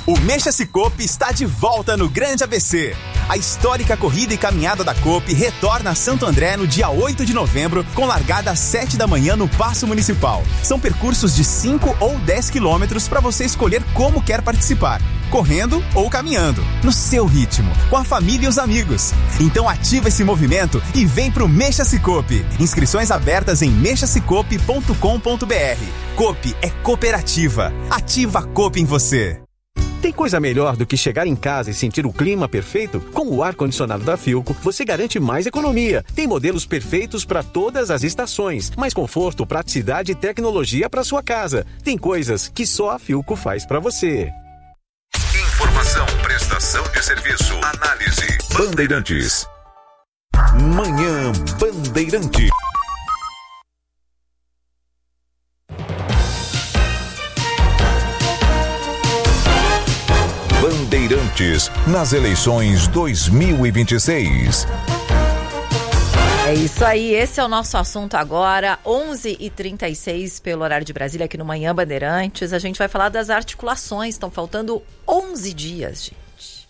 O Mexa-se Coop está de volta no Grande ABC. A histórica corrida e caminhada da Coop retorna a Santo André no dia 8 de novembro, com largada às 7 da manhã no Paço Municipal. São percursos de 5 ou 10 quilômetros para você escolher como quer participar, correndo ou caminhando, no seu ritmo, com a família e os amigos. Então ativa esse movimento e vem pro Mexa-se Coop. Inscrições abertas em mexasecoop.com.br. Coop é cooperativa. Ativa a Coop em você. Tem coisa melhor do que chegar em casa e sentir o clima perfeito? Com o ar-condicionado da Philco, você garante mais economia. Tem modelos perfeitos para todas as estações. Mais conforto, praticidade e tecnologia para sua casa. Tem coisas que só a Philco faz para você. Informação, prestação de serviço, análise. Bandeirantes. Manhã Bandeirante. Bandeirantes nas eleições 2026. É isso aí, esse é o nosso assunto agora, 11h36 pelo horário de Brasília, aqui no Manhã Bandeirantes. A gente vai falar das articulações, estão faltando 11 dias, gente.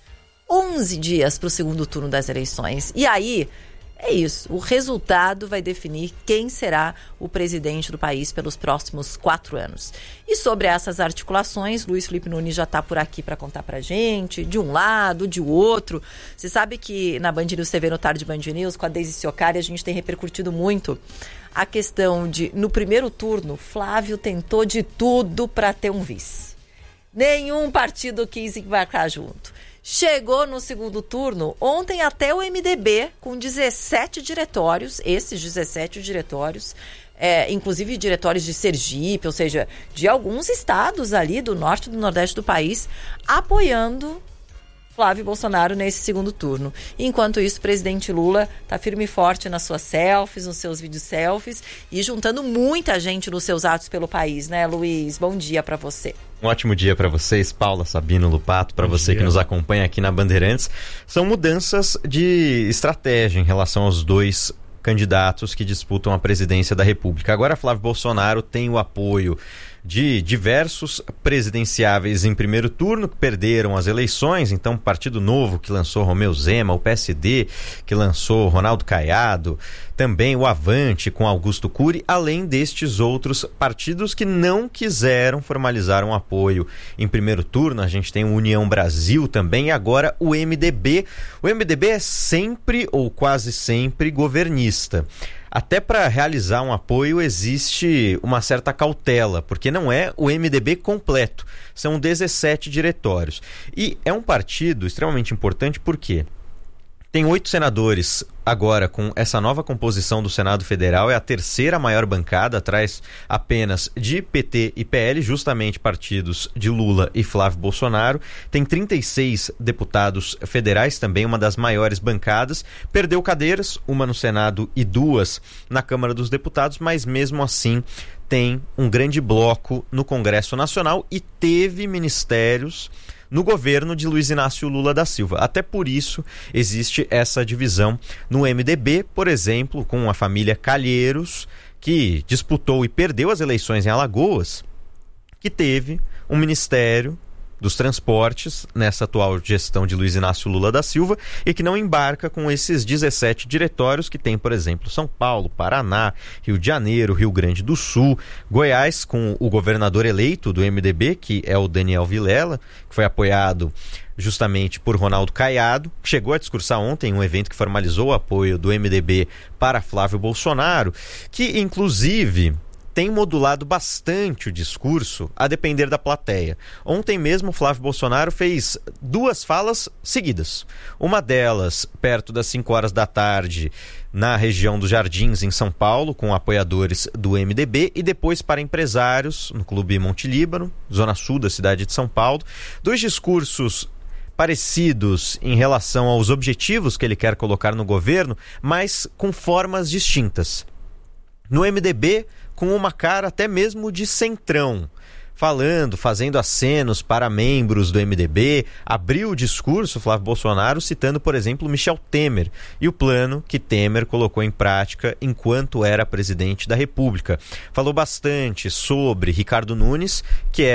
11 dias para o segundo turno das eleições. E aí, é isso, o resultado vai definir quem será o presidente do país pelos próximos 4 anos. E sobre essas articulações, Luiz Felipe Nunes já está por aqui para contar para a gente, de um lado, de outro. Você sabe que na Band News TV, no Tarde Band News, com a Deise Ciocari, a gente tem repercutido muito a questão de, no primeiro turno, Flávio tentou de tudo para ter um vice. Nenhum partido quis embarcar junto. Chegou no segundo turno, ontem até o MDB, com 17 diretórios, esses 17 diretórios, inclusive diretórios de Sergipe, ou seja, de alguns estados ali do norte e do nordeste do país, apoiando Flávio Bolsonaro nesse segundo turno. Enquanto isso, o presidente Lula está firme e forte nas suas selfies, nos seus vídeos selfies e juntando muita gente nos seus atos pelo país, né, Luiz? Bom dia para você. Um ótimo dia para vocês, Paula, Sabino, Lupato, para você que nos acompanha aqui na Bandeirantes. São mudanças de estratégia em relação aos dois candidatos que disputam a presidência da República. Agora, Flávio Bolsonaro tem o apoio de diversos presidenciáveis em primeiro turno que perderam as eleições, então o Partido Novo que lançou Romeu Zema, o PSD que lançou Ronaldo Caiado, também o Avante com Augusto Cury, além destes outros partidos que não quiseram formalizar um apoio em primeiro turno. A gente tem o União Brasil também e agora o MDB. O MDB é sempre ou quase sempre governista. Até para realizar um apoio existe uma certa cautela, porque não é o MDB completo, são 17 diretórios. E é um partido extremamente importante porque tem 8 senadores agora com essa nova composição do Senado Federal, é a terceira maior bancada, atrás apenas de PT e PL, justamente partidos de Lula e Flávio Bolsonaro. Tem 36 deputados federais, também uma das maiores bancadas. Perdeu cadeiras, uma no Senado e 2 na Câmara dos Deputados, mas mesmo assim tem um grande bloco no Congresso Nacional e teve ministérios no governo de Luiz Inácio Lula da Silva. Até por isso existe essa divisão no MDB, por exemplo, com a família Calheiros, que disputou e perdeu as eleições em Alagoas, que teve um ministério dos transportes nessa atual gestão de Luiz Inácio Lula da Silva e que não embarca com esses 17 diretórios que tem, por exemplo, São Paulo, Paraná, Rio de Janeiro, Rio Grande do Sul, Goiás, com o governador eleito do MDB, que é o Daniel Vilela, que foi apoiado justamente por Ronaldo Caiado, chegou a discursar ontem em um evento que formalizou o apoio do MDB para Flávio Bolsonaro, que inclusive tem modulado bastante o discurso a depender da plateia. Ontem mesmo, Flávio Bolsonaro fez 2 falas seguidas. Uma delas, perto das 5 horas da tarde, na região dos Jardins, em São Paulo, com apoiadores do MDB, e depois para empresários, no Clube Monte Líbano, zona sul da cidade de São Paulo. 2 discursos parecidos em relação aos objetivos que ele quer colocar no governo, mas com formas distintas. No MDB, com uma cara até mesmo de centrão, fazendo acenos para membros do MDB, abriu o discurso, Flávio Bolsonaro, citando, por exemplo, Michel Temer e o plano que Temer colocou em prática enquanto era presidente da República. Falou bastante sobre Ricardo Nunes, que é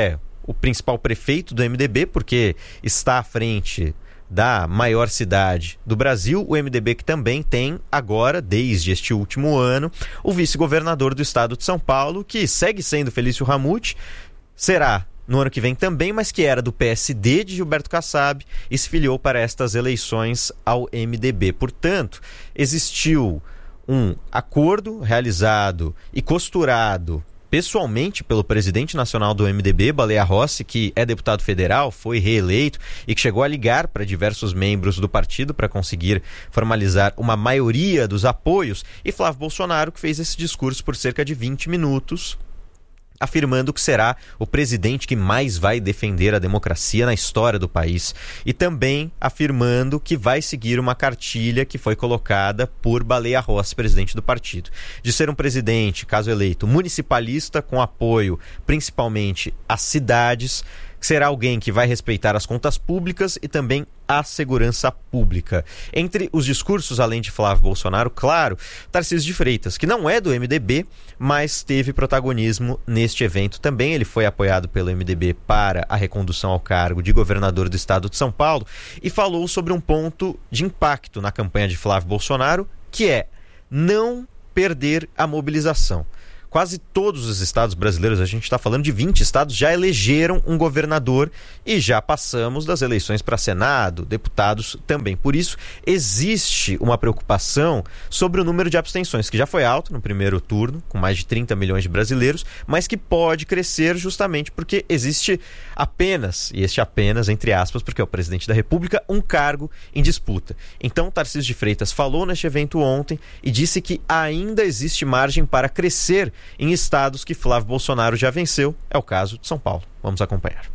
o principal prefeito do MDB, porque está à frente da maior cidade do Brasil, o MDB que também tem agora, desde este último ano, o vice-governador do estado de São Paulo, que segue sendo Felício Ramute, será no ano que vem também, mas que era do PSD de Gilberto Kassab e se filiou para estas eleições ao MDB. Portanto, existiu um acordo realizado e costurado pessoalmente pelo presidente nacional do MDB, Baleia Rossi, que é deputado federal, foi reeleito e que chegou a ligar para diversos membros do partido para conseguir formalizar uma maioria dos apoios, e Flávio Bolsonaro, que fez esse discurso por cerca de 20 minutos, afirmando que será o presidente que mais vai defender a democracia na história do país, e também afirmando que vai seguir uma cartilha que foi colocada por Baleia Rossi, presidente do partido, de ser um presidente, caso eleito, municipalista, com apoio principalmente às cidades, que será alguém que vai respeitar as contas públicas e também a segurança pública. Entre os discursos, além de Flávio Bolsonaro, claro, Tarcísio de Freitas, que não é do MDB, mas teve protagonismo neste evento também. Ele foi apoiado pelo MDB para a recondução ao cargo de governador do estado de São Paulo e falou sobre um ponto de impacto na campanha de Flávio Bolsonaro, que é não perder a mobilização. Quase todos os estados brasileiros, a gente está falando de 20 estados, já elegeram um governador e já passamos das eleições para Senado, deputados também. Por isso, existe uma preocupação sobre o número de abstenções, que já foi alto no primeiro turno, com mais de 30 milhões de brasileiros, mas que pode crescer justamente porque existe apenas, e este apenas, entre aspas, porque é o presidente da República, um cargo em disputa. Então, Tarcísio de Freitas falou neste evento ontem e disse que ainda existe margem para crescer em estados que Flávio Bolsonaro já venceu. É o caso de São Paulo. Vamos acompanhar.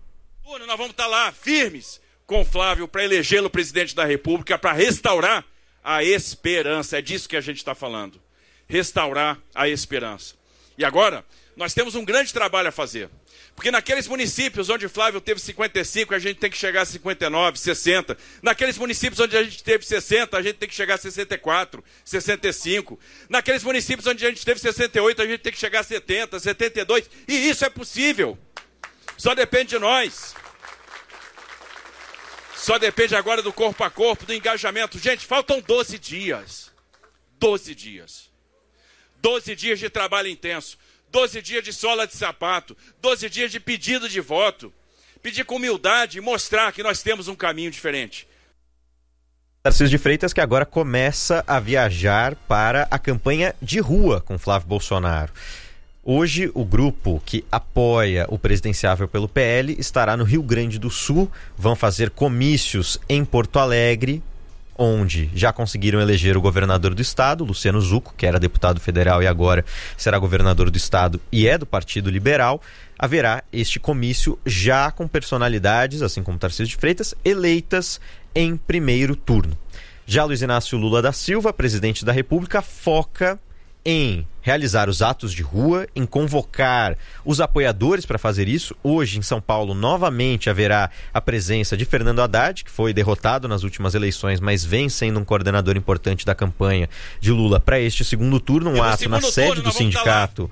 Nós vamos estar lá firmes com o Flávio para elegê-lo presidente da República, para restaurar a esperança. É disso que a gente está falando. Restaurar a esperança. E agora, nós temos um grande trabalho a fazer. Porque naqueles municípios onde Flávio teve 55, a gente tem que chegar a 59, 60. Naqueles municípios onde a gente teve 60, a gente tem que chegar a 64, 65. Naqueles municípios onde a gente teve 68, a gente tem que chegar a 70, 72. E isso é possível. Só depende de nós. Só depende agora do corpo a corpo, do engajamento. Gente, faltam 12 dias. 12 dias. 12 dias de trabalho intenso. 12 dias de sola de sapato, 12 dias de pedido de voto. Pedir com humildade e mostrar que nós temos um caminho diferente. Tarcísio de Freitas, que agora começa a viajar para a campanha de rua com Flávio Bolsonaro. Hoje, o grupo que apoia o presidenciável pelo PL estará no Rio Grande do Sul. Vão fazer comícios em Porto Alegre, onde já conseguiram eleger o governador do estado, Luciano Zucco, que era deputado federal e agora será governador do estado e é do Partido Liberal. Haverá este comício já com personalidades, assim como Tarcísio de Freitas, eleitas em primeiro turno. Já Luiz Inácio Lula da Silva, presidente da República, foca em realizar os atos de rua, em convocar os apoiadores para fazer isso. Hoje, em São Paulo, novamente haverá a presença de Fernando Haddad, que foi derrotado nas últimas eleições, mas vem sendo um coordenador importante da campanha de Lula para este segundo turno. Um ato na sede do sindicato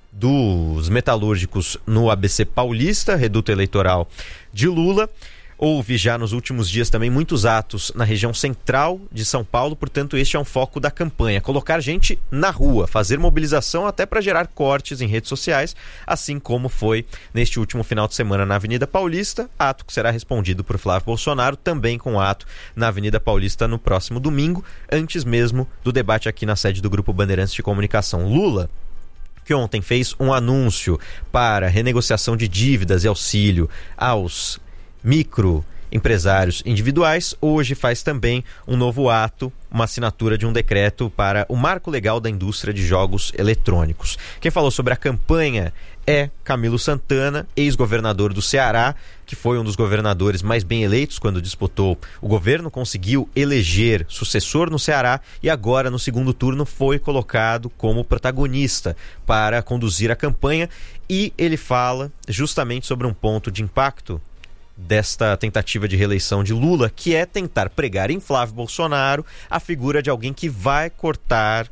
dos metalúrgicos no ABC Paulista, reduto eleitoral de Lula. Houve já nos últimos dias também muitos atos na região central de São Paulo, portanto este é um foco da campanha, colocar gente na rua, fazer mobilização até para gerar cortes em redes sociais, assim como foi neste último final de semana na Avenida Paulista, ato que será respondido por Flávio Bolsonaro, também com ato na Avenida Paulista no próximo domingo, antes mesmo do debate aqui na sede do Grupo Bandeirantes de Comunicação. Lula, que ontem fez um anúncio para renegociação de dívidas e auxílio aos microempresários individuais, hoje faz também um novo ato, uma assinatura de um decreto para o marco legal da indústria de jogos eletrônicos. Quem falou sobre a campanha é Camilo Santana, ex-governador do Ceará, que foi um dos governadores mais bem eleitos quando disputou o governo, conseguiu eleger sucessor no Ceará e agora no segundo turno foi colocado como protagonista para conduzir a campanha, e ele fala justamente sobre um ponto de impacto desta tentativa de reeleição de Lula, que é tentar pregar em Flávio Bolsonaro a figura de alguém que vai cortar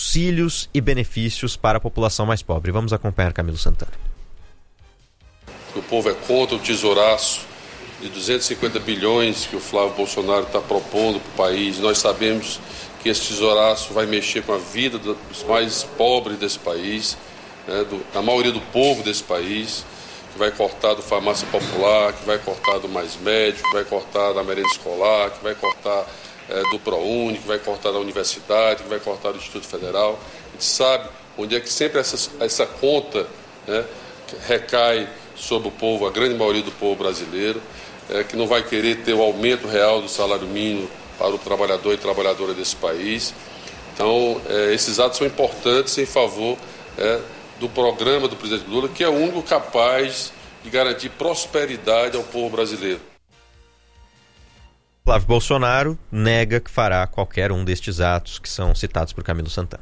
auxílios e benefícios para a população mais pobre. Vamos acompanhar Camilo Santana. que o povo é contra o tesouraço de 250 bilhões que o Flávio Bolsonaro está propondo para o país. Nós sabemos que esse tesouraço vai mexer com a vida dos mais pobres desse país, né, da maioria do povo desse país, que vai cortar do farmácia popular, que vai cortar do Mais Médico, que vai cortar da merenda escolar, que vai cortar do ProUni, que vai cortar da universidade, que vai cortar do Instituto Federal. A gente sabe onde é que sempre essa conta, né, recai sobre o povo, a grande maioria do povo brasileiro, que não vai querer ter o aumento real do salário mínimo para o trabalhador e trabalhadora desse país. Então, esses atos são importantes em favor do programa do presidente Lula, que é o único capaz de garantir prosperidade ao povo brasileiro. Flávio Bolsonaro nega que fará qualquer um destes atos que são citados por Camilo Santana.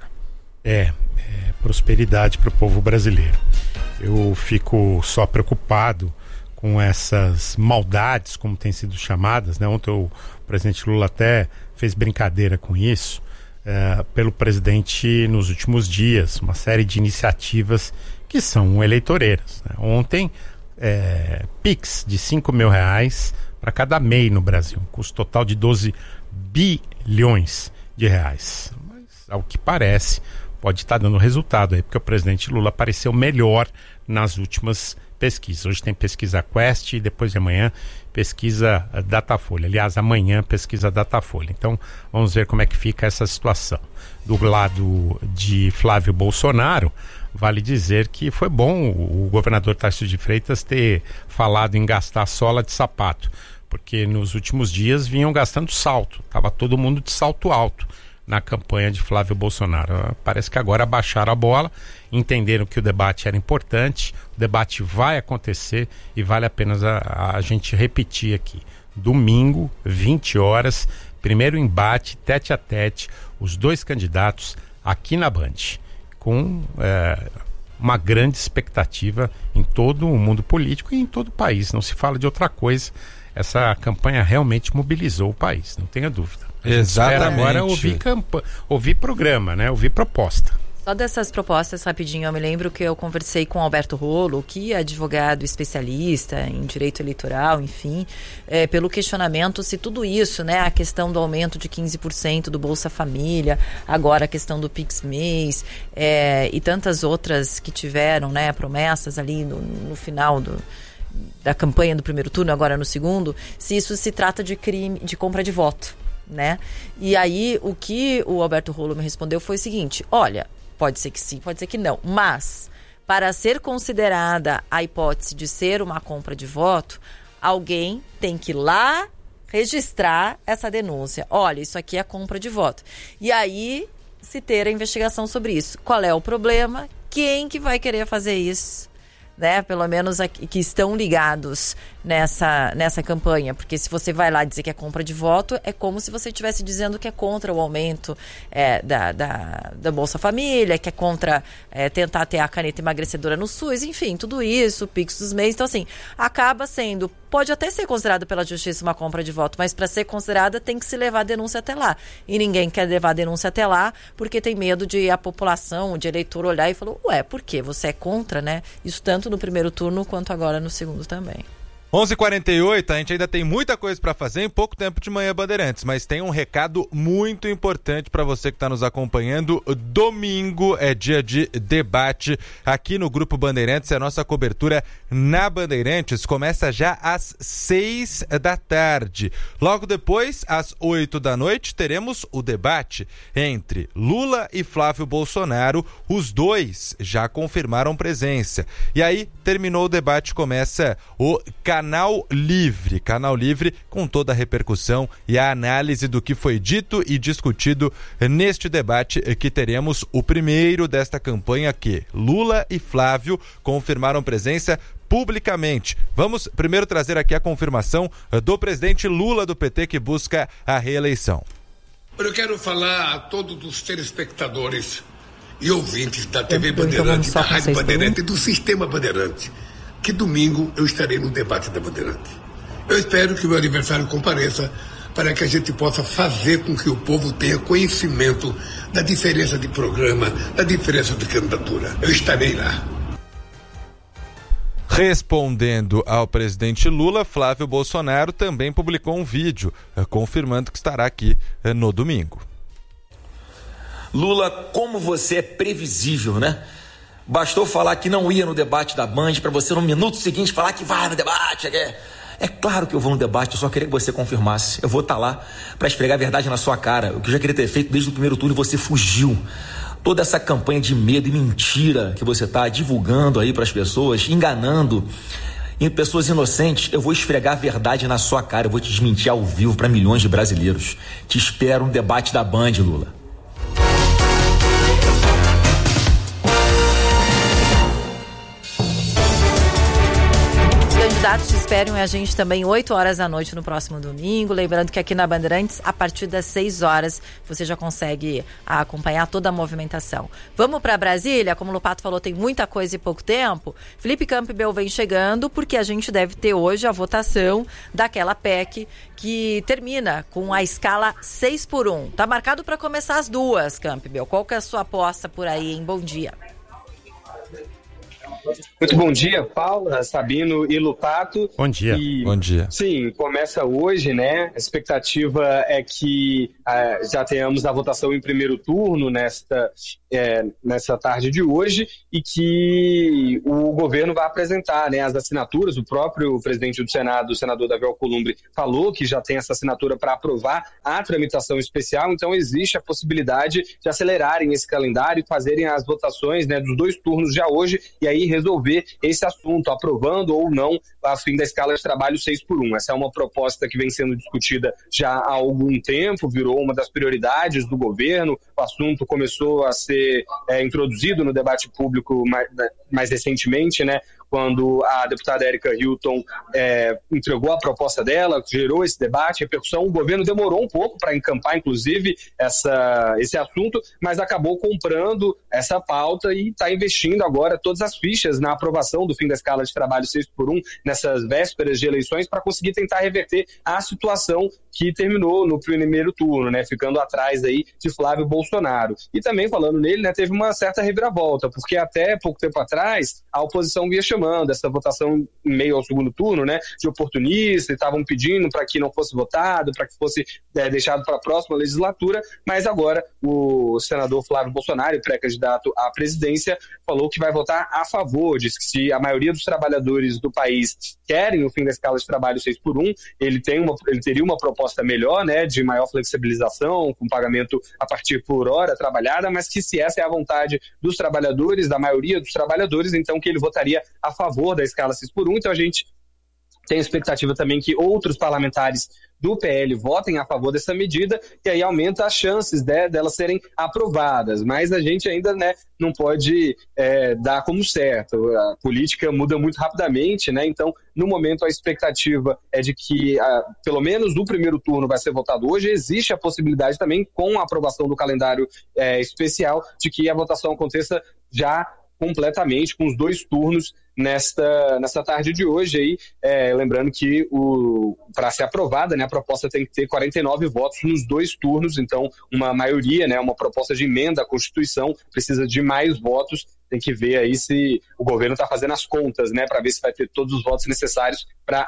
Prosperidade para o povo brasileiro. Eu fico só preocupado com essas maldades, como têm sido chamadas, né? Ontem o presidente Lula até fez brincadeira com isso, pelo presidente nos últimos dias, uma série de iniciativas que são eleitoreiras, né? Ontem, PIX de R$5 mil para cada MEI no Brasil, um custo total de 12 bilhões de reais. Mas, ao que parece, pode estar dando resultado aí, porque o presidente Lula apareceu melhor nas últimas pesquisas. Hoje tem pesquisa Quest e depois de amanhã pesquisa Datafolha. Aliás, amanhã pesquisa Datafolha. Então, vamos ver como é que fica essa situação. Do lado de Flávio Bolsonaro, vale dizer que foi bom o governador Tarcísio de Freitas ter falado em gastar sola de sapato, porque nos últimos dias vinham gastando salto. Estava todo mundo de salto alto na campanha de Flávio Bolsonaro. Parece que agora baixaram a bola, entenderam que o debate era importante, o debate vai acontecer e vale a pena a gente repetir aqui. Domingo, 20 horas, primeiro embate, tete a tete, os dois candidatos aqui na Band, com uma grande expectativa em todo o mundo político e em todo o país. Não se fala de outra coisa. Essa campanha realmente mobilizou o país, não tenha dúvida. Exatamente. Agora ouvir programa, né? Ouvir proposta. Só dessas propostas, rapidinho, eu me lembro que eu conversei com Alberto Rolo, que é advogado especialista em direito eleitoral, enfim, pelo questionamento se tudo isso, né, a questão do aumento de 15% do Bolsa Família, agora a questão do PIX-MES, e tantas outras que tiveram, né, promessas ali no final da campanha do primeiro turno, agora no segundo, se isso se trata de crime, de compra de voto, né? E aí, o que o Alberto Rolo me respondeu foi o seguinte: olha, pode ser que sim, pode ser que não, mas para ser considerada a hipótese de ser uma compra de voto, alguém tem que ir lá registrar essa denúncia. Olha, isso aqui é compra de voto. E aí, se ter a investigação sobre isso. Qual é o problema? Quem que vai querer fazer isso? Né? Pelo menos que estão ligados nessa campanha, porque se você vai lá dizer que é compra de voto, é como se você estivesse dizendo que é contra o aumento da Bolsa Família, que é contra tentar ter a caneta emagrecedora no SUS, enfim, tudo isso, o Pix dos MEIs. Então, assim, acaba sendo, pode até ser considerado pela justiça uma compra de voto, mas para ser considerada tem que se levar a denúncia até lá. E ninguém quer levar a denúncia até lá porque tem medo de a população, de eleitor olhar e falar, ué, por quê? Você é contra, né? Isso tanto no primeiro turno quanto agora no segundo também. 11h48, a gente ainda tem muita coisa para fazer em pouco tempo de Manhã Bandeirantes, mas tem um recado muito importante para você que está nos acompanhando. Domingo é dia de debate aqui no Grupo Bandeirantes. A nossa cobertura na Bandeirantes começa já às 6 da tarde. Logo depois, às 8 da noite, teremos o debate entre Lula e Flávio Bolsonaro. Os dois já confirmaram presença. E aí, terminou o debate, começa o Canal Livre com toda a repercussão e a análise do que foi dito e discutido neste debate, que teremos o primeiro desta campanha, que Lula e Flávio confirmaram presença publicamente. Vamos primeiro trazer aqui a confirmação do presidente Lula do PT, que busca a reeleição. Eu quero falar a todos os telespectadores e ouvintes da TV Bandeirante, da Rádio Bandeirante e do Sistema Bandeirante, que domingo eu estarei no debate da Bandeirante. Eu espero que o meu aniversário compareça para que a gente possa fazer com que o povo tenha conhecimento da diferença de programa, da diferença de candidatura. Eu estarei lá. Respondendo ao presidente Lula, Flávio Bolsonaro também publicou um vídeo confirmando que estará aqui no domingo. Lula, como você é previsível, né? Bastou falar que não ia no debate da Band para você no minuto seguinte falar que vai no debate. É claro que eu vou no debate, eu só queria que você confirmasse. Eu vou estar lá para esfregar a verdade na sua cara. O que eu já queria ter feito desde o primeiro turno e você fugiu. Toda essa campanha de medo e mentira que você está divulgando aí para as pessoas, enganando em pessoas inocentes, eu vou esfregar a verdade na sua cara. Eu vou te desmentir ao vivo para milhões de brasileiros. Te espero no debate da Band, Lula. Candidatos esperam a gente também 8 horas da noite no próximo domingo. Lembrando que aqui na Bandeirantes, a partir das 6 horas, você já consegue acompanhar toda a movimentação. Vamos para Brasília? Como o Lupato falou, tem muita coisa e pouco tempo. Felipe Campbell vem chegando porque a gente deve ter hoje a votação daquela PEC que termina com a escala 6x1. Tá marcado para começar às 2, Campbell. Qual que é a sua aposta por aí, hein? Bom dia. Muito bom dia, Paula, Sabino e Lupato. Bom dia. Bom dia. Sim, começa hoje, né? A expectativa é que já tenhamos a votação em primeiro turno nessa tarde de hoje e que o governo vai apresentar, né, as assinaturas. O próprio presidente do Senado, o senador Davi Alcolumbre, falou que já tem essa assinatura para aprovar a tramitação especial, então existe a possibilidade de acelerarem esse calendário e fazerem as votações, né, dos 2 turnos já hoje e aí resolver esse assunto, aprovando ou não a fim da escala de trabalho 6x1. Essa é uma proposta que vem sendo discutida já há algum tempo, virou uma das prioridades do governo, o assunto começou a ser introduzido no debate público mais recentemente, né, quando a deputada Érica Hilton entregou a proposta dela, gerou esse debate, repercussão. O governo demorou um pouco para encampar, inclusive, esse assunto, mas acabou comprando essa pauta e está investindo agora todas as fichas na aprovação do fim da escala de trabalho 6x1 nessas vésperas de eleições para conseguir tentar reverter a situação que terminou no primeiro turno, né, ficando atrás aí de Flávio Bolsonaro. E também, falando nele, né, teve uma certa reviravolta, porque até pouco tempo atrás a oposição via chamando essa votação em meio ao segundo turno, né, de oportunista, e estavam pedindo para que não fosse votado, para que fosse deixado para a próxima legislatura, mas agora o senador Flávio Bolsonaro, pré-candidato à presidência, falou que vai votar a favor, diz que se a maioria dos trabalhadores do país querem o fim da escala de trabalho 6x1, ele teria uma proposta melhor, né, de maior flexibilização, com pagamento a partir por hora trabalhada, mas que se essa é a vontade dos trabalhadores, da maioria dos trabalhadores, então que ele votaria a favor da escala 6x1. Então a gente tem expectativa também que outros parlamentares do PL votem a favor dessa medida, e aí aumenta as chances delas serem aprovadas, mas a gente ainda, né, não pode dar como certo. A política muda muito rapidamente, né? Então no momento a expectativa é de que pelo menos o primeiro turno vai ser votado hoje. Existe a possibilidade também, com a aprovação do calendário especial, de que a votação aconteça já completamente, com os 2 turnos nesta tarde de hoje aí, lembrando que para ser aprovada, né, a proposta tem que ter 49 votos nos 2 turnos, então uma maioria, né, uma proposta de emenda à Constituição precisa de mais votos. Tem que ver aí se o governo está fazendo as contas, né, para ver se vai ter todos os votos necessários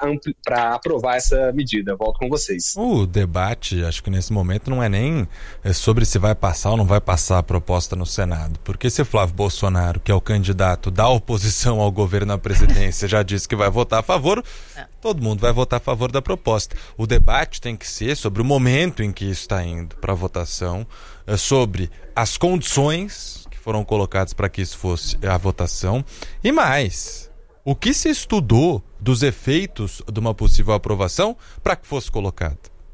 para aprovar essa medida. Volto com vocês. O debate, acho que nesse momento, não é nem sobre se vai passar ou não vai passar a proposta no Senado, porque se Flávio Bolsonaro, que é o candidato da oposição ao governo na presidência, já disse que vai votar a favor, todo mundo vai votar a favor da proposta. O debate tem que ser sobre o momento em que isso está indo para a votação, sobre as condições foram colocados para que isso fosse a votação, e mais, o que se estudou dos efeitos de uma possível aprovação para que fosse colocado.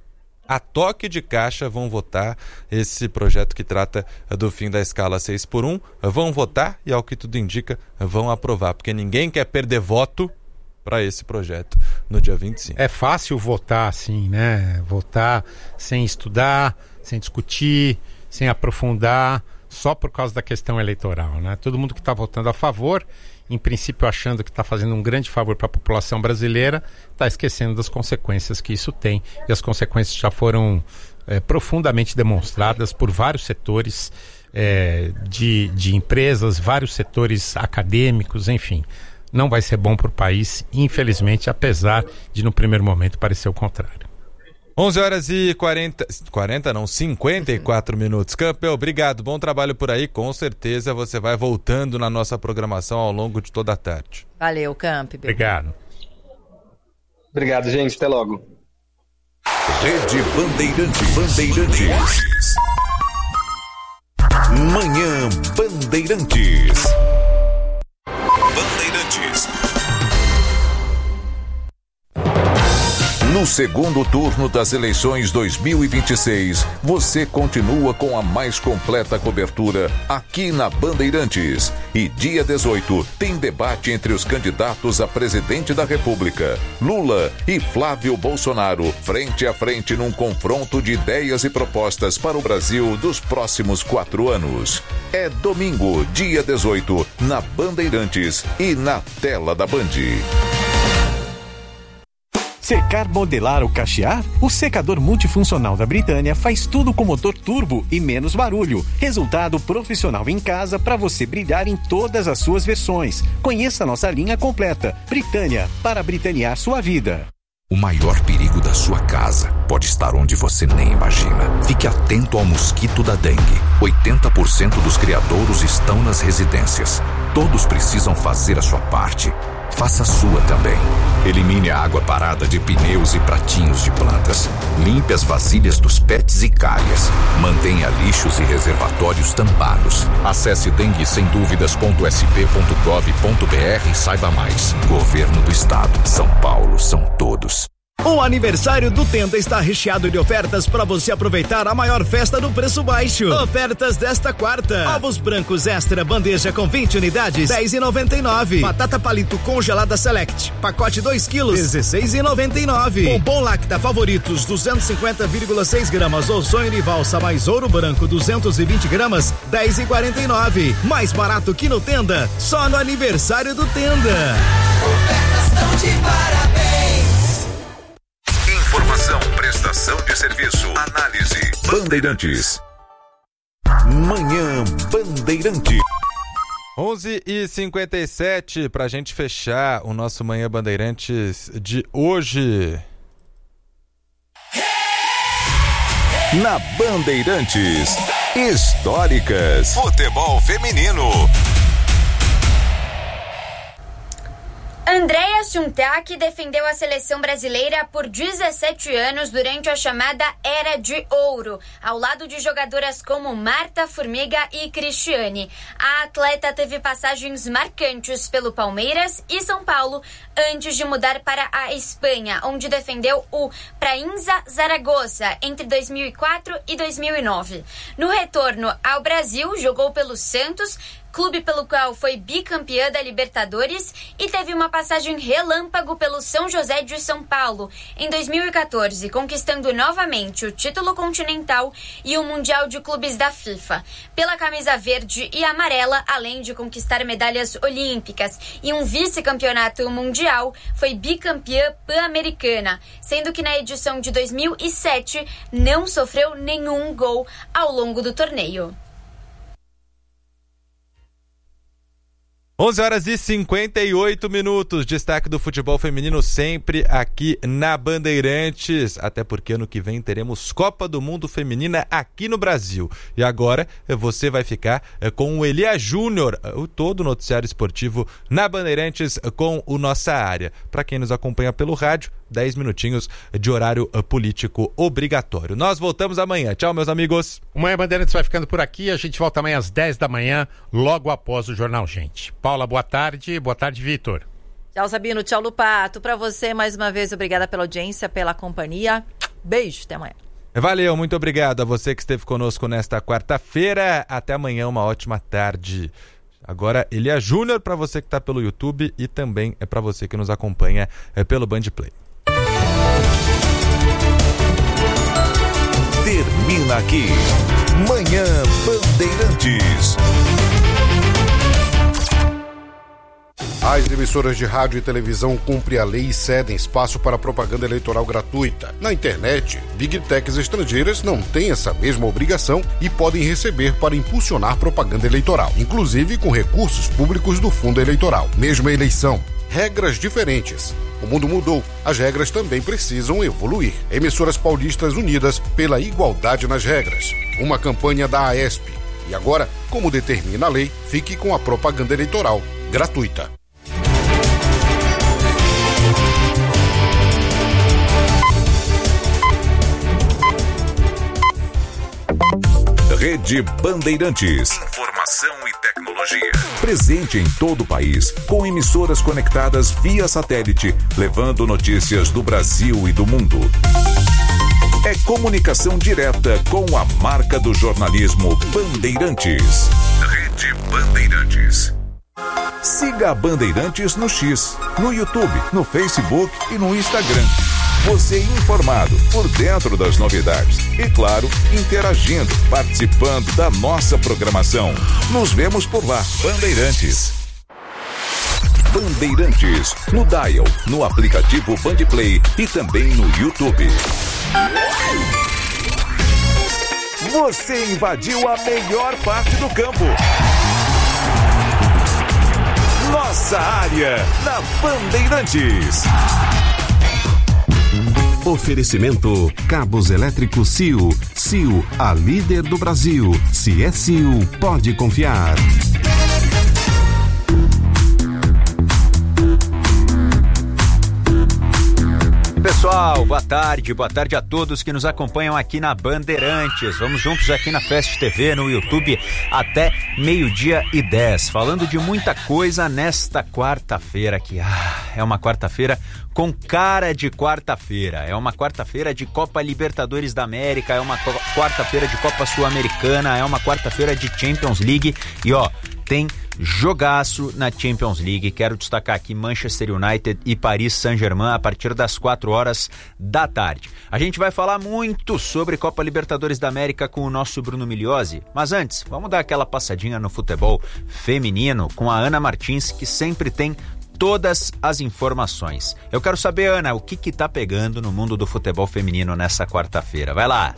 A toque de caixa vão votar esse projeto que trata do fim da escala 6x1, vão votar e, ao que tudo indica, vão aprovar, porque ninguém quer perder voto para esse projeto no dia 25. É fácil votar assim, né? Votar sem estudar, sem discutir, sem aprofundar, só por causa da questão eleitoral, né? Todo mundo que está votando a favor, em princípio achando que está fazendo um grande favor para a população brasileira, está esquecendo das consequências que isso tem. E as consequências já foram profundamente demonstradas por vários setores de empresas, vários setores acadêmicos, enfim. não vai ser bom para o país, infelizmente, apesar de no primeiro momento parecer o contrário. 54 minutos. Campbell, obrigado, bom trabalho por aí. Com certeza você vai voltando na nossa programação ao longo de toda a tarde. Valeu, Campbell. Obrigado. Obrigado, gente. Até logo. Rede Bandeirantes. Manhã Bandeirantes. No segundo turno das eleições 2026, você continua com a mais completa cobertura aqui na Bandeirantes. E dia 18 tem debate entre os candidatos a presidente da República, Lula e Flávio Bolsonaro, frente a frente num confronto de ideias e propostas para o Brasil dos próximos 4 anos. É domingo, dia 18, na Bandeirantes e na tela da Band. Secar, modelar ou cachear? O secador multifuncional da Britânia faz tudo com motor turbo e menos barulho. Resultado profissional em casa para você brilhar em todas as suas versões. Conheça nossa linha completa. Britânia, para britanear sua vida. O maior perigo da sua casa pode estar onde você nem imagina. Fique atento ao mosquito da dengue. 80% dos criadouros estão nas residências. Todos precisam fazer a sua parte. Faça a sua também. Elimine a água parada de pneus e pratinhos de plantas. Limpe as vasilhas dos pets e calhas. Mantenha lixos e reservatórios tampados. Acesse denguesemduvidas.sp.gov.br e saiba mais. Governo do Estado. São Paulo, são todos. O aniversário do Tenda está recheado de ofertas para você aproveitar a maior festa do preço baixo. Ofertas desta quarta: ovos brancos extra bandeja com 20 unidades, R$10,99. Batata palito congelada Select, pacote 2 quilos, R$16,99. Bombom Lacta Favoritos 250,6 gramas ou sonho de valsa mais ouro branco 220 gramas, R$10,49. Mais barato que no Tenda, só no aniversário do Tenda. Ofertas estão de parabéns. Informação, prestação de serviço, análise. Bandeirantes. Manhã Bandeirante. 11h57 pra gente fechar o nosso Manhã Bandeirantes de hoje. Na Bandeirantes, históricas. Futebol feminino. Andréa Suntac defendeu a seleção brasileira por 17 anos durante a chamada Era de Ouro, ao lado de jogadoras como Marta, Formiga e Cristiane. A atleta teve passagens marcantes pelo Palmeiras e São Paulo antes de mudar para a Espanha, onde defendeu o Prainza Zaragoza entre 2004 e 2009. No retorno ao Brasil, jogou pelo Santos, clube pelo qual foi bicampeã da Libertadores, e teve uma passagem relâmpago pelo São José de São Paulo em 2014, conquistando novamente o título continental e o Mundial de Clubes da FIFA. Pela camisa verde e amarela, além de conquistar medalhas olímpicas e um vice-campeonato mundial, foi bicampeã pan-americana, sendo que na edição de 2007 não sofreu nenhum gol ao longo do torneio. 11h58, destaque do futebol feminino sempre aqui na Bandeirantes, até porque ano que vem teremos Copa do Mundo Feminina aqui no Brasil. E agora você vai ficar com o Elia Júnior, todo o noticiário esportivo na Bandeirantes com o Nossa Área. Para quem nos acompanha pelo rádio, 10 minutinhos de horário político obrigatório. Nós voltamos amanhã. Tchau, meus amigos. O Manhã Bandeirantes vai ficando por aqui. A gente volta amanhã às 10 da manhã, logo após o Jornal Gente. Paula, boa tarde. Boa tarde, Vitor. Tchau, Sabino. Tchau, Lupato. Para você, mais uma vez, obrigada pela audiência, pela companhia. Beijo. Até amanhã. Valeu. Muito obrigado a você que esteve conosco nesta quarta-feira. Até amanhã. Uma ótima tarde. Agora, Elia Júnior para você que está pelo YouTube e também é para você que nos acompanha pelo Band Play. Termina aqui Manhã Bandeirantes. As emissoras de rádio e televisão cumprem a lei e cedem espaço para propaganda eleitoral gratuita. Na internet, Big Techs estrangeiras não têm essa mesma obrigação e podem receber para impulsionar propaganda eleitoral, inclusive com recursos públicos do fundo eleitoral. Mesma eleição, regras diferentes. O mundo mudou, as regras também precisam evoluir. Emissoras paulistas unidas pela igualdade nas regras. Uma campanha da AESP. E agora, como determina a lei, fique com a propaganda eleitoral gratuita. Rede Bandeirantes. Informação e tecnologia. Presente em todo o país, com emissoras conectadas via satélite, levando notícias do Brasil e do mundo. É comunicação direta com a marca do jornalismo Bandeirantes. Rede Bandeirantes. Siga a Bandeirantes no X, no YouTube, no Facebook e no Instagram. Você informado, por dentro das novidades e, claro, interagindo, participando da nossa programação. Nos vemos por lá, Bandeirantes. Bandeirantes, no Dial, no aplicativo Bandplay e também no YouTube. Você invadiu a melhor parte do campo. Nossa área, na Bandeirantes. Oferecimento Cabos Elétricos CIO. CIO, a líder do Brasil. Se é CIO, pode confiar. Pessoal, boa tarde a todos que nos acompanham aqui na Bandeirantes. Vamos juntos aqui na Fest TV, no YouTube, até 12:10, falando de muita coisa nesta quarta-feira que é uma quarta-feira com cara de quarta-feira. É uma quarta-feira de Copa Libertadores da América, é uma quarta-feira de Copa Sul-Americana, é uma quarta-feira de Champions League e tem jogaço na Champions League. Quero destacar aqui Manchester United e Paris Saint-Germain a partir das 16h. A gente vai falar muito sobre Copa Libertadores da América com o nosso Bruno Migliozzi, mas antes, vamos dar aquela passadinha no futebol feminino com a Ana Martins, que sempre tem todas as informações. Eu quero saber, Ana, o que tá pegando no mundo do futebol feminino nessa quarta-feira? Vai lá!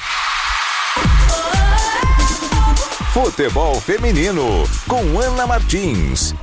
Futebol feminino com Ana Martins.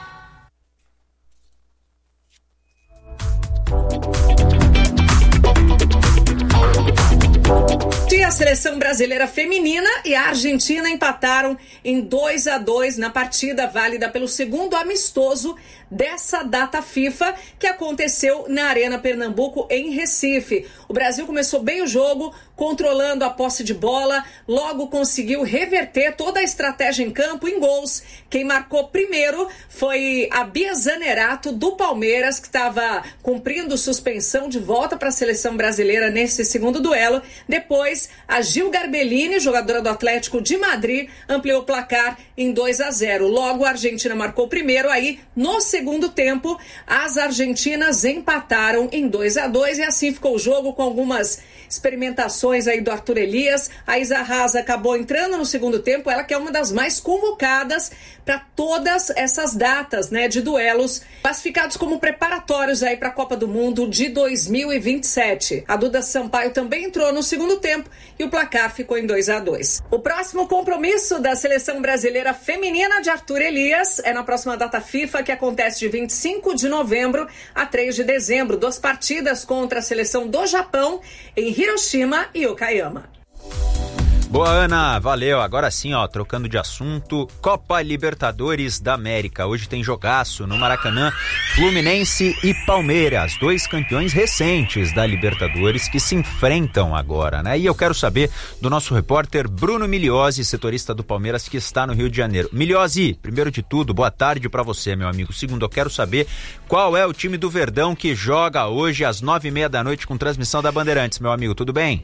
A seleção brasileira feminina e a Argentina empataram em 2-2 na partida válida pelo segundo amistoso dessa data FIFA que aconteceu na Arena Pernambuco, em Recife. O Brasil começou bem o jogo, controlando a posse de bola, logo conseguiu reverter toda a estratégia em campo em gols. Quem marcou primeiro foi a Bia Zanerato, do Palmeiras, que estava cumprindo suspensão, de volta para a seleção brasileira nesse segundo duelo. Depois, a Gil Garbellini, jogadora do Atlético de Madrid, ampliou o placar em 2-0. Logo, a Argentina marcou primeiro, aí no segundo tempo, as argentinas empataram em 2-2 e assim ficou o jogo, com algumas experimentações aí do Arthur Elias. A Isa Haas acabou entrando no segundo tempo, ela que é uma das mais convocadas para todas essas datas, né, de duelos classificados como preparatórios aí para a Copa do Mundo de 2027. A Duda Sampaio também entrou no segundo tempo e o placar ficou em 2-2. O próximo compromisso da seleção brasileira feminina de Arthur Elias é na próxima data FIFA, que acontece de 25 de novembro a 3 de dezembro. 2 partidas contra a seleção do Japão em Hiroshima e Okayama. Boa, Ana, valeu. Agora sim, trocando de assunto, Copa Libertadores da América. Hoje tem jogaço no Maracanã, Fluminense e Palmeiras, 2 campeões recentes da Libertadores que se enfrentam agora, né? E eu quero saber do nosso repórter Bruno Migliozzi, setorista do Palmeiras, que está no Rio de Janeiro. Migliozzi, primeiro de tudo, boa tarde para você, meu amigo. Segundo, eu quero saber qual é o time do Verdão que joga hoje às 9h30 da noite com transmissão da Bandeirantes, meu amigo. Tudo bem?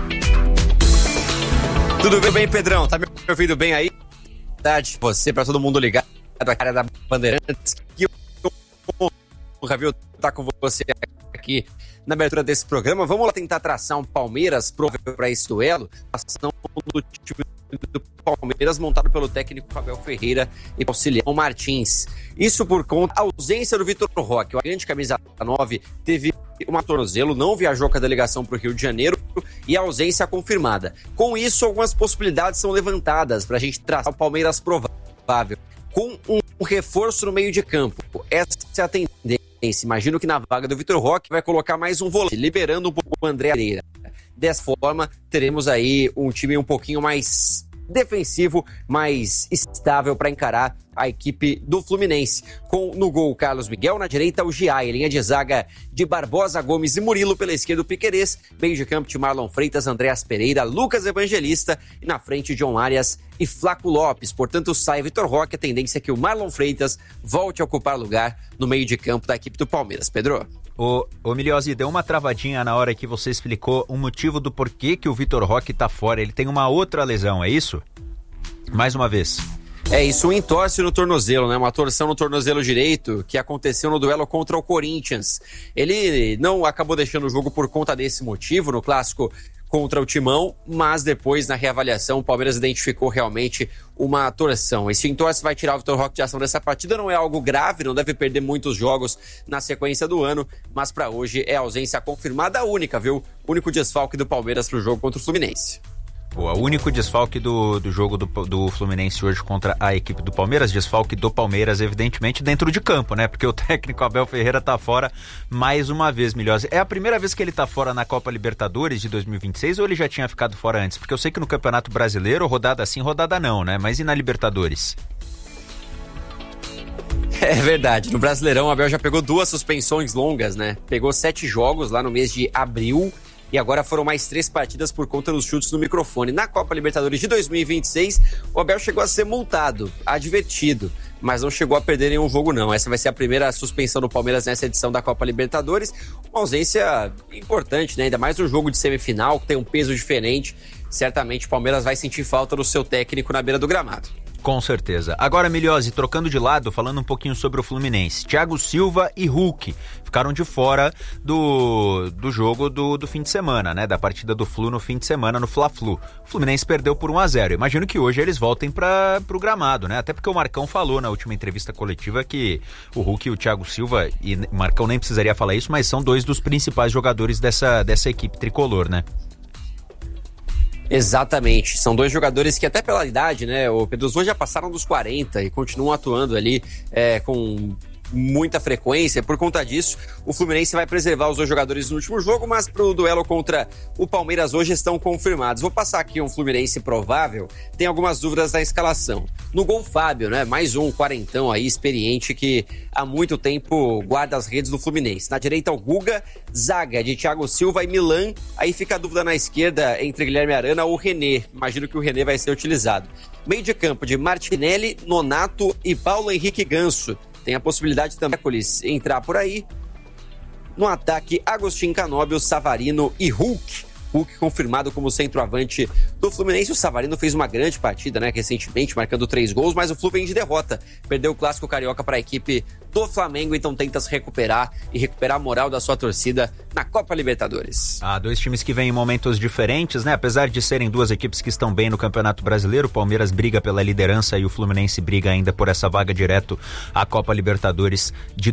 Tudo bem, Pedrão? Tá me ouvindo bem aí? Verdade, você, pra todo mundo ligado, a cara da Bandeirantes, que o Ravel tá com você aqui na abertura desse programa. Vamos lá tentar traçar um Palmeiras para esse duelo. A ação do time do Palmeiras, montado pelo técnico Abel Ferreira e auxiliar Martins. Isso por conta da ausência do Vitor Roque. O atacante camisa 9 teve uma tornozelo, não viajou com a delegação para o Rio de Janeiro e a ausência confirmada. Com isso, algumas possibilidades são levantadas para a gente traçar o Palmeiras provável, com um reforço no meio de campo. Essa é a tendência. Imagino que na vaga do Vitor Roque vai colocar mais um volante, liberando um pouco o André Pereira. Dessa forma, teremos aí um time um pouquinho mais defensivo, mais estável para encarar a equipe do Fluminense. No gol, Carlos Miguel, na direita o Giai, linha de zaga de Barbosa, Gomes e Murilo, pela esquerda o Piquerez, meio de campo de Marlon Freitas, Andréas Pereira, Lucas Evangelista e na frente John Arias e Flaco Lopes. Portanto, sai Vitor Roque, a tendência é que o Marlon Freitas volte a ocupar lugar no meio de campo da equipe do Palmeiras. Pedro? Ô Miliosi, deu uma travadinha na hora que você explicou o motivo do porquê que o Vitor Roque tá fora. Ele tem uma outra lesão, é isso? Mais uma vez. É isso, um entorse no tornozelo, né? Uma torção no tornozelo direito que aconteceu no duelo contra o Corinthians. Ele não acabou deixando o jogo por conta desse motivo no clássico contra o Timão, mas depois, na reavaliação, o Palmeiras identificou realmente uma torção. Esse entorse vai tirar o Vitor Roque de ação dessa partida, não é algo grave, não deve perder muitos jogos na sequência do ano, mas para hoje é a ausência confirmada única, viu? O único desfalque do Palmeiras pro jogo contra o Fluminense. O único desfalque do jogo do Fluminense hoje contra a equipe do Palmeiras, desfalque do Palmeiras, evidentemente, dentro de campo, né? Porque o técnico Abel Ferreira tá fora mais uma vez, Milhosa. É a primeira vez que ele tá fora na Copa Libertadores de 2026 ou ele já tinha ficado fora antes? Porque eu sei que no Campeonato Brasileiro, rodada sim, rodada não, né? Mas e na Libertadores? É verdade, no Brasileirão o Abel já pegou 2 suspensões longas, né? Pegou 7 jogos lá no mês de abril. E agora foram mais 3 partidas por conta dos chutes no microfone. Na Copa Libertadores de 2026, o Abel chegou a ser multado, advertido, mas não chegou a perder nenhum jogo não. Essa vai ser a primeira suspensão do Palmeiras nessa edição da Copa Libertadores. Uma ausência importante, né? Ainda mais um jogo de semifinal, que tem um peso diferente. Certamente o Palmeiras vai sentir falta do seu técnico na beira do gramado. Com certeza. Agora, Milhosi, trocando de lado, falando um pouquinho sobre o Fluminense. Thiago Silva e Hulk ficaram de fora do jogo do fim de semana, né? Da partida do Flu no fim de semana, no Fla-Flu. O Fluminense perdeu por 1-0. Imagino que hoje eles voltem pro gramado, né? Até porque o Marcão falou na última entrevista coletiva que o Hulk e o Thiago Silva, e o Marcão nem precisaria falar isso, mas são 2 dos principais jogadores dessa equipe tricolor, né? Exatamente, são 2 jogadores que até pela idade, né, o Pedro, os dois já passaram dos 40 e continuam atuando ali com muita frequência. Por conta disso, o Fluminense vai preservar os 2 jogadores no último jogo, mas pro duelo contra o Palmeiras hoje estão confirmados. Vou passar aqui um Fluminense provável, tem algumas dúvidas na escalação. No gol, Fábio, né, mais um quarentão aí, experiente, que há muito tempo guarda as redes do Fluminense. Na direita, o Guga, zaga de Thiago Silva e Milan. Aí fica a dúvida na esquerda entre Guilherme Arana ou René. Imagino que o René vai ser utilizado. Meio de campo de Martinelli, Nonato e Paulo Henrique Ganso. Tem a possibilidade também de entrar por aí. No ataque, Agostinho Canóbio, Savarino e Hulk. Hulk confirmado como centroavante do Fluminense. O Savarino fez uma grande partida, né, recentemente, marcando 3 gols, mas o Flu vem de derrota. Perdeu o Clássico Carioca para a equipe do Flamengo, então tenta se recuperar e recuperar a moral da sua torcida na Copa Libertadores. 2 times que vêm em momentos diferentes, né? Apesar de serem 2 equipes que estão bem no Campeonato Brasileiro, o Palmeiras briga pela liderança e o Fluminense briga ainda por essa vaga direto à Copa Libertadores de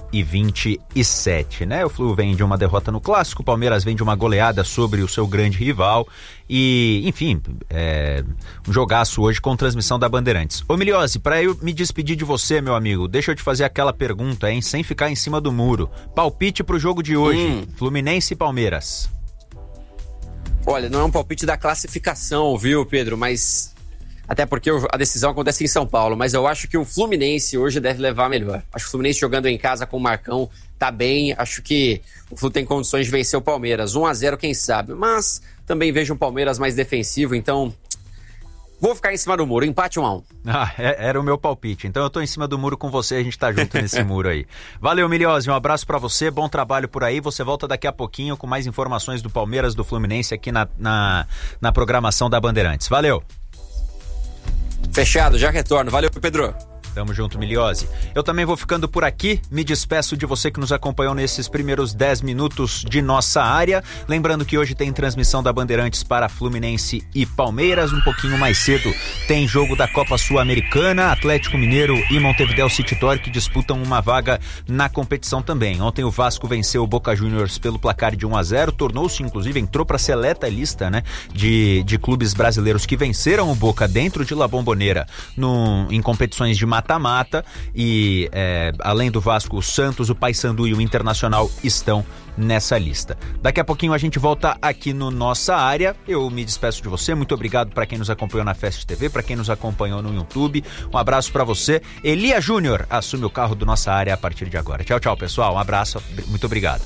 2027, né? O Flu vem de uma derrota no Clássico, o Palmeiras vem de uma goleada sobre o seu grande rival e, enfim, um jogaço hoje com transmissão da Bandeirantes. Ô Milhosi, para eu me despedir de você, meu amigo, deixa eu te fazer aquela pergunta, hein, sem ficar em cima do muro. Palpite pro jogo de hoje, Fluminense e Palmeiras. Olha, não é um palpite da classificação, viu, Pedro, mas até porque a decisão acontece em São Paulo, mas eu acho que o Fluminense hoje deve levar melhor. Acho que o Fluminense jogando em casa com o Marcão tá bem, acho que o Flu tem condições de vencer o Palmeiras, 1-0 quem sabe, mas também vejo um Palmeiras mais defensivo, então vou ficar em cima do muro, empate 1-1. Era o meu palpite, então eu tô em cima do muro com você, a gente tá junto nesse muro aí. Valeu, Milhosi, um abraço pra você, bom trabalho por aí, você volta daqui a pouquinho com mais informações do Palmeiras, do Fluminense aqui na programação da Bandeirantes. Valeu! Fechado, já retorno. Valeu, Pedro. Tamo junto, Miliose. Eu também vou ficando por aqui, me despeço de você que nos acompanhou nesses primeiros 10 minutos de nossa área. Lembrando que hoje tem transmissão da Bandeirantes para Fluminense e Palmeiras. Um pouquinho mais cedo tem jogo da Copa Sul-Americana, Atlético Mineiro e Montevideo City Torque que disputam uma vaga na competição também. Ontem o Vasco venceu o Boca Juniors pelo placar de 1-0, tornou-se, inclusive, entrou para a seleta lista, né, de clubes brasileiros que venceram o Boca dentro de La Bombonera em competições de mata-mata e além do Vasco, o Santos, o Paysandu e o Internacional estão nessa lista. Daqui a pouquinho a gente volta aqui no Nossa Área. Eu me despeço de você, muito obrigado para quem nos acompanhou na Fest TV, para quem nos acompanhou no YouTube. Um abraço para você. Elia Júnior assume o carro do Nossa Área a partir de agora. Tchau, tchau, pessoal. Um abraço, muito obrigado.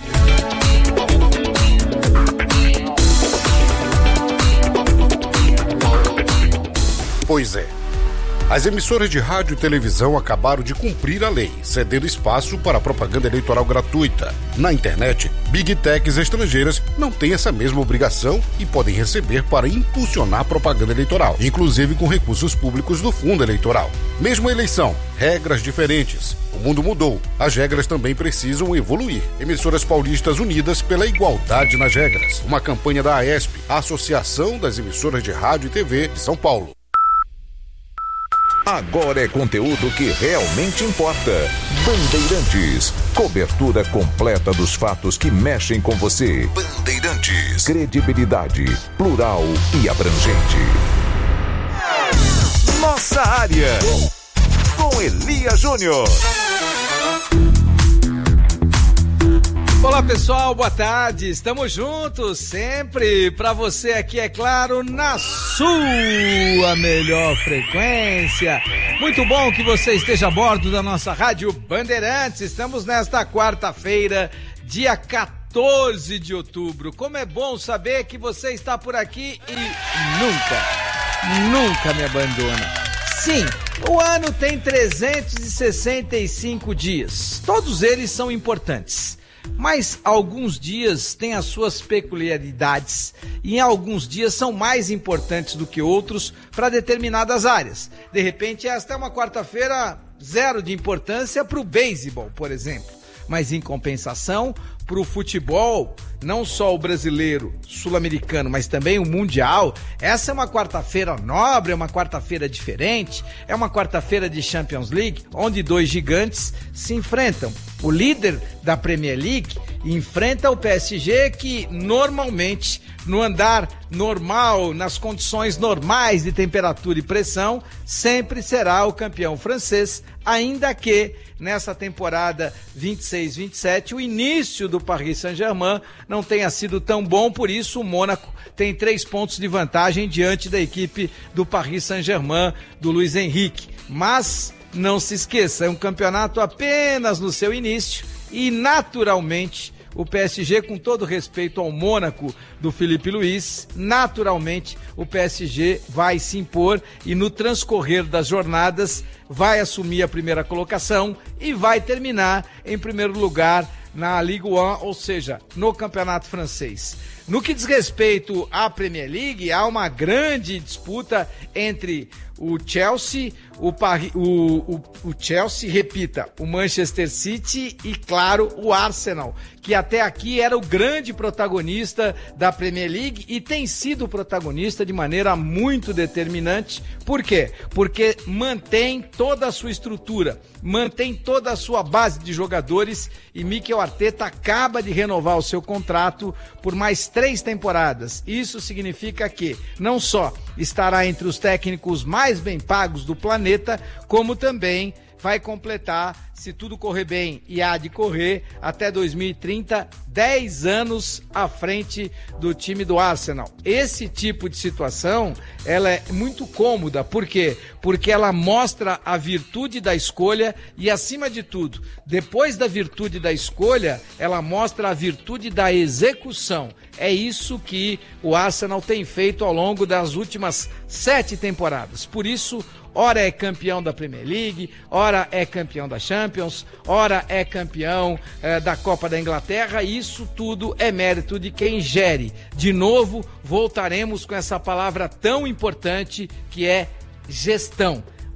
Pois é. As emissoras de rádio e televisão acabaram de cumprir a lei, cedendo espaço para propaganda eleitoral gratuita. Na internet, Big Techs estrangeiras não têm essa mesma obrigação e podem receber para impulsionar propaganda eleitoral, inclusive com recursos públicos do fundo eleitoral. Mesmo a eleição, regras diferentes. O mundo mudou, as regras também precisam evoluir. Emissoras paulistas unidas pela igualdade nas regras. Uma campanha da AESP, a Associação das Emissoras de Rádio e TV de São Paulo. Agora é conteúdo que realmente importa. Bandeirantes. Cobertura completa dos fatos que mexem com você. Bandeirantes. Credibilidade, plural e abrangente. Nossa Área. Com Elia Júnior. Olá pessoal, boa tarde, estamos juntos sempre para você aqui, é claro, na sua melhor frequência. Muito bom que você esteja a bordo da nossa Rádio Bandeirantes. Estamos nesta quarta-feira, dia 14 de outubro. Como é bom saber que você está por aqui e nunca me abandona. Sim, o ano tem 365 dias, todos eles são importantes. Mas alguns dias têm as suas peculiaridades e em alguns dias são mais importantes do que outros para determinadas áreas. De repente, esta é uma quarta-feira zero de importância para o beisebol, por exemplo. Mas em compensação, para o futebol, não só o brasileiro, sul-americano, mas também o mundial, essa é uma quarta-feira nobre, é uma quarta-feira diferente, é uma quarta-feira de Champions League, onde dois gigantes se enfrentam. O líder da Premier League enfrenta o PSG, que normalmente, no andar normal, nas condições normais de temperatura e pressão, sempre será o campeão francês, ainda que nessa temporada 26-27 o início do Paris Saint-Germain não tenha sido tão bom, por isso o Mônaco tem 3 pontos de vantagem diante da equipe do Paris Saint-Germain do Luiz Henrique. Mas não se esqueça, é um campeonato apenas no seu início e naturalmente o PSG, com todo respeito ao Mônaco do Felipe Luiz, naturalmente o PSG vai se impor e no transcorrer das jornadas vai assumir a primeira colocação e vai terminar em primeiro lugar na Ligue 1, ou seja, no campeonato francês. No que diz respeito à Premier League, há uma grande disputa entre o Chelsea, o Chelsea, repita, o Manchester City e, claro, o Arsenal, que até aqui era o grande protagonista da Premier League e tem sido protagonista de maneira muito determinante. Por quê? Porque mantém toda a sua estrutura, mantém toda a sua base de jogadores e Mikel Arteta acaba de renovar o seu contrato por mais 3 temporadas. Isso significa que não só estará entre os técnicos mais bem pagos do planeta, como também vai completar, se tudo correr bem, e há de correr, até 2030, 10 anos à frente do time do Arsenal. Esse tipo de situação, ela é muito cômoda. Por quê? Porque ela mostra a virtude da escolha e, acima de tudo, depois da virtude da escolha, ela mostra a virtude da execução. É isso que o Arsenal tem feito ao longo das últimas 7 temporadas. Por isso, ora é campeão da Premier League, ora é campeão da Champions, ora é campeão da Copa da Inglaterra. Isso tudo é mérito de quem gere. De novo, voltaremos com essa palavra tão importante que é gestão.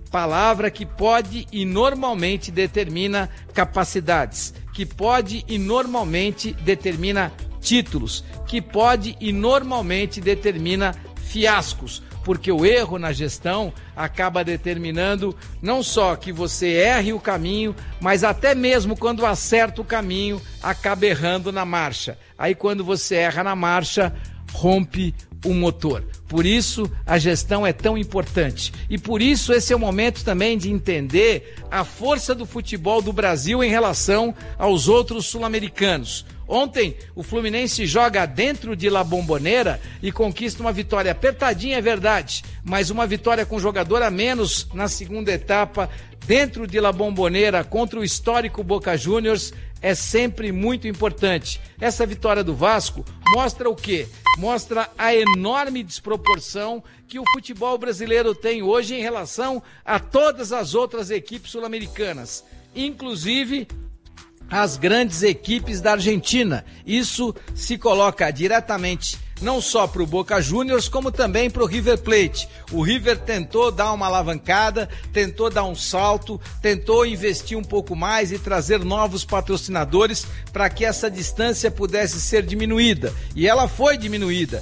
palavra que pode e normalmente determina capacidades, que pode e normalmente determina títulos, que pode e normalmente determina fiascos, porque o erro na gestão acaba determinando não só que você erre o caminho, mas até mesmo quando acerta o caminho, acaba errando na marcha. Aí quando você erra na marcha, rompe o motor. Por isso a gestão é tão importante e por isso esse é o momento também de entender a força do futebol do Brasil em relação aos outros sul-americanos. Ontem o Fluminense joga dentro de La Bombonera e conquista uma vitória apertadinha, é verdade, mas uma vitória com jogador a menos na segunda etapa dentro de La Bombonera contra o histórico Boca Juniors é sempre muito importante. Essa vitória do Vasco mostra o quê? Mostra a enorme desproporção que o futebol brasileiro tem hoje em relação a todas as outras equipes sul-americanas, inclusive as grandes equipes da Argentina. Isso se coloca diretamente não só para o Boca Juniors, como também para o River Plate. O River tentou dar uma alavancada, tentou dar um salto, tentou investir um pouco mais e trazer novos patrocinadores para que essa distância pudesse ser diminuída. E ela foi diminuída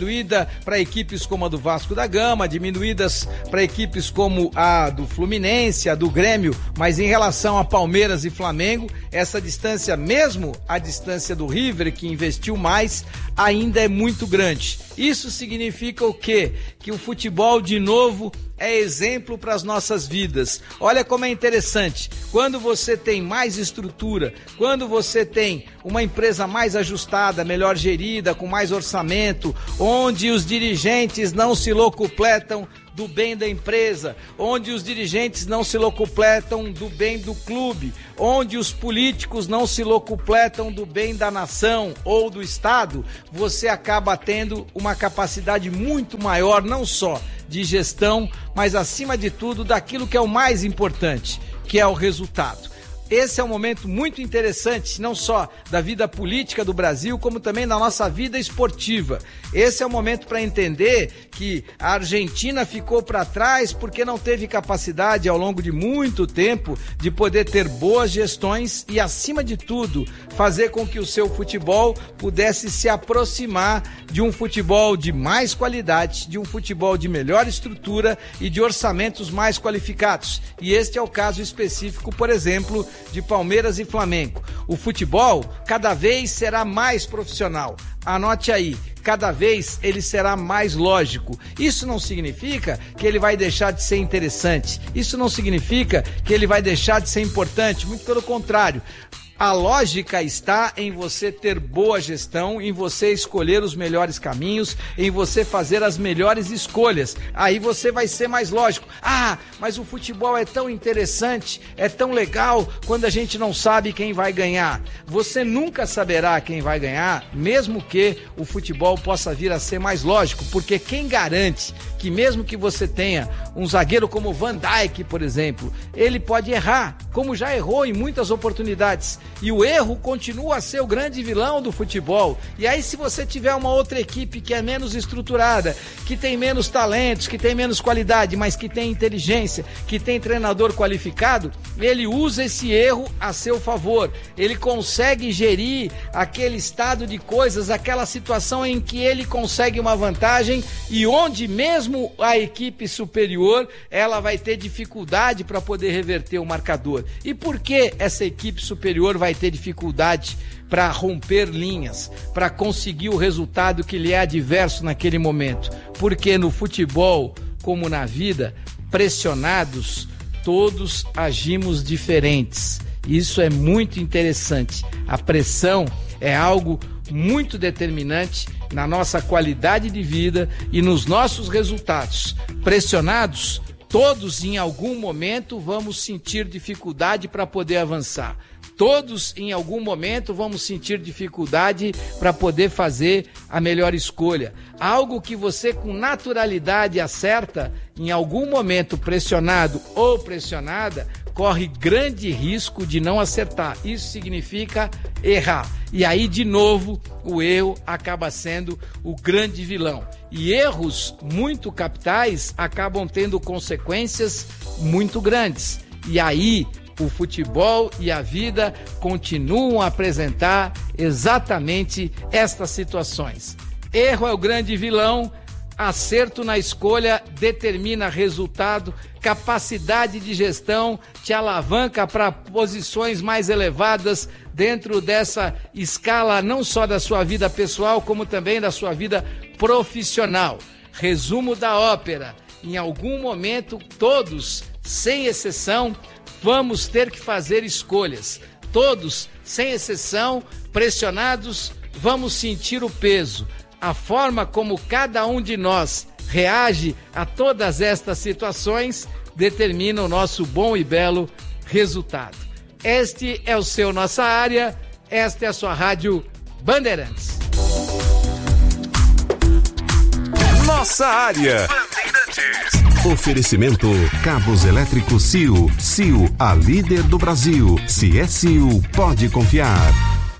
para equipes como a do Vasco da Gama, diminuídas para equipes como a do Fluminense, a do Grêmio, mas em relação a Palmeiras e Flamengo, essa distância, mesmo a distância do River, que investiu mais, ainda é muito grande. Isso significa o quê? Que o futebol, de novo, é exemplo para as nossas vidas. Olha como é interessante. Quando você tem mais estrutura, quando você tem uma empresa mais ajustada, melhor gerida, com mais orçamento, onde os dirigentes não se locupletam do bem da empresa, onde os dirigentes não se locupletam do bem do clube, onde os políticos não se locupletam do bem da nação ou do Estado, você acaba tendo uma capacidade muito maior, não só de gestão, mas acima de tudo daquilo que é o mais importante, que é o resultado. Esse é um momento muito interessante, não só da vida política do Brasil, como também da nossa vida esportiva. Esse é o momento para entender que a Argentina ficou para trás porque não teve capacidade ao longo de muito tempo de poder ter boas gestões e, acima de tudo, fazer com que o seu futebol pudesse se aproximar de um futebol de mais qualidade, de um futebol de melhor estrutura e de orçamentos mais qualificados. E este é o caso específico, por exemplo, de Palmeiras e Flamengo. O futebol cada vez será mais profissional. Anote aí, cada vez ele será mais lógico. Isso não significa que ele vai deixar de ser interessante. Isso não significa que ele vai deixar de ser importante. Muito pelo contrário. A lógica está em você ter boa gestão, em você escolher os melhores caminhos, em você fazer as melhores escolhas. Aí você vai ser mais lógico. Ah, mas o futebol é tão interessante, é tão legal quando a gente não sabe quem vai ganhar. Você nunca saberá quem vai ganhar, mesmo que o futebol possa vir a ser mais lógico, porque quem garante que mesmo que você tenha um zagueiro como Van Dijk, por exemplo, ele pode errar, como já errou em muitas oportunidades. E o erro continua a ser o grande vilão do futebol. E aí, se você tiver uma outra equipe que é menos estruturada, que tem menos talentos, que tem menos qualidade, mas que tem inteligência, que tem treinador qualificado, ele usa esse erro a seu favor. Ele consegue gerir aquele estado de coisas, aquela situação em que ele consegue uma vantagem e onde mesmo a equipe superior, ela vai ter dificuldade para poder reverter o marcador. E por que essa equipe superior vai ter dificuldade para romper linhas, para conseguir o resultado que lhe é adverso naquele momento? Porque no futebol, como na vida, pressionados, todos agimos diferentes. Isso é muito interessante. A pressão é algo muito determinante na nossa qualidade de vida e nos nossos resultados. Pressionados, todos em algum momento vamos sentir dificuldade para poder avançar. Todos, em algum momento, vamos sentir dificuldade para poder fazer a melhor escolha. Algo que você, com naturalidade, acerta, em algum momento pressionado ou pressionada, corre grande risco de não acertar. Isso significa errar. E aí, de novo, o erro acaba sendo o grande vilão. E erros muito capitais acabam tendo consequências muito grandes. E aí, o futebol e a vida continuam a apresentar exatamente estas situações. Erro é o grande vilão, acerto na escolha determina resultado, capacidade de gestão te alavanca para posições mais elevadas dentro dessa escala, não só da sua vida pessoal, como também da sua vida profissional. Resumo da ópera: em algum momento, todos, sem exceção, vamos ter que fazer escolhas. Todos, sem exceção, pressionados, vamos sentir o peso. A forma como cada um de nós reage a todas estas situações determina o nosso bom e belo resultado. Este é o seu Nossa Área, esta é a sua Rádio Bandeirantes. Nossa Área. Oferecimento Cabos Elétricos CIO. CIO, a líder do Brasil. Se é CIO, pode confiar.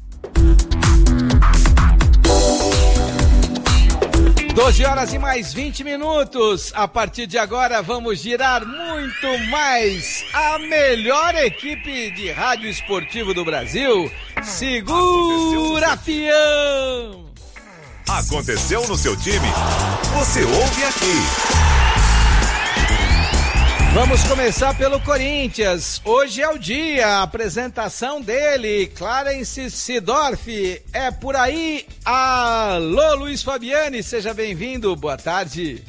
12 horas e mais 20 minutos. A partir de agora vamos girar muito mais a melhor equipe de rádio esportivo do Brasil. Segura, peão! Aconteceu no seu time? Você ouve aqui. Vamos começar pelo Corinthians. Hoje é o dia, a apresentação dele, Clarence Seedorf. É por aí. Alô, Luiz Fabiani, seja bem-vindo. Boa tarde.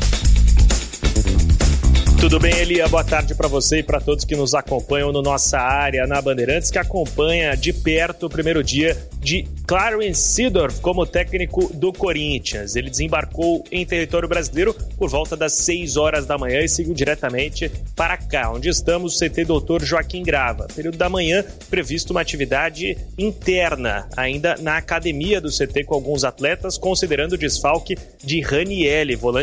Tudo bem, Elia? Boa tarde para você e para todos que nos acompanham no Nossa Área na Bandeirantes, que acompanha de perto o primeiro dia de Clarence Seedorf como técnico do Corinthians. Ele desembarcou em território brasileiro por volta das 6 horas da manhã e seguiu diretamente para cá, onde estamos, o CT Dr. Joaquim Grava. Período da manhã, previsto uma atividade interna, ainda na academia do CT com alguns atletas, considerando o desfalque de Ranielli, volante